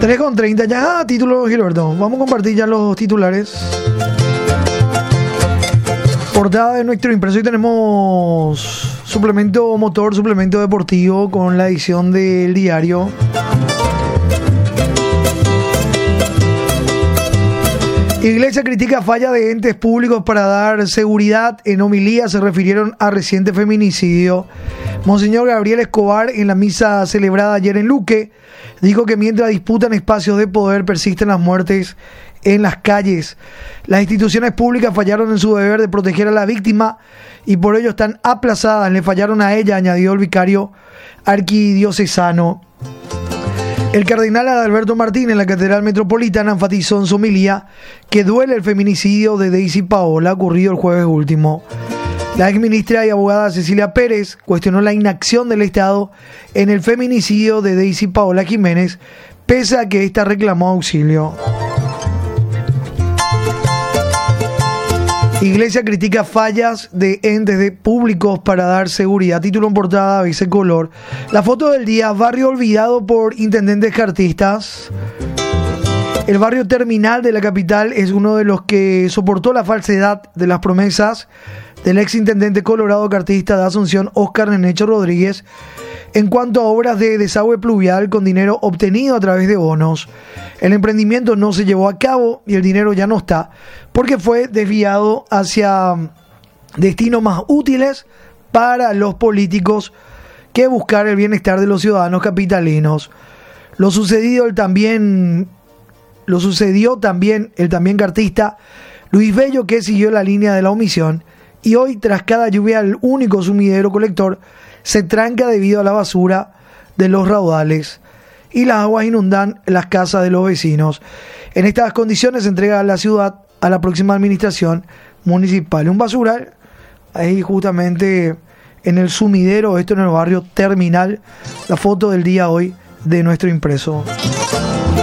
3:30 ya, título Gilberto. Vamos a compartir ya los titulares. Portada de nuestro impreso. Hoy tenemos suplemento motor, suplemento deportivo con la edición del diario. Iglesia critica falla de entes públicos para dar seguridad. En homilía se refirieron a reciente feminicidio. Monseñor Gabriel Escobar, en la misa celebrada ayer en Luque, dijo que mientras disputan espacios de poder persisten las muertes en las calles. Las instituciones públicas fallaron en su deber de proteger a la víctima y por ello están aplazadas. Le fallaron a ella, añadió el vicario arquidiocesano. El cardenal Adalberto Martín en la Catedral Metropolitana enfatizó en su homilía que duele el feminicidio de Daisy Paola ocurrido el jueves último. La exministra y abogada Cecilia Pérez cuestionó la inacción del Estado en el feminicidio de Daisy Paola Jiménez, pese a que ésta reclamó auxilio. Iglesia critica fallas de entes públicos para dar seguridad. Título en portada, ABC Color. La foto del día, barrio olvidado por intendentes cartistas. El barrio Terminal de la capital es uno de los que soportó la falsedad de las promesas del ex intendente colorado cartista de Asunción, Óscar Nenecho Rodríguez, en cuanto a obras de desagüe pluvial con dinero obtenido a través de bonos. El emprendimiento no se llevó a cabo y el dinero ya no está, porque fue desviado hacia destinos más útiles para los políticos que buscar el bienestar de los ciudadanos capitalinos. Lo sucedió también el también cartista Luis Bello, que siguió la línea de la omisión y hoy, tras cada lluvia, el único sumidero colector se tranca debido a la basura de los raudales y las aguas inundan las casas de los vecinos. En estas condiciones se entrega a la ciudad a la próxima administración municipal. Un basural ahí justamente en el sumidero, esto en el barrio Terminal. La foto del día hoy de nuestro impreso.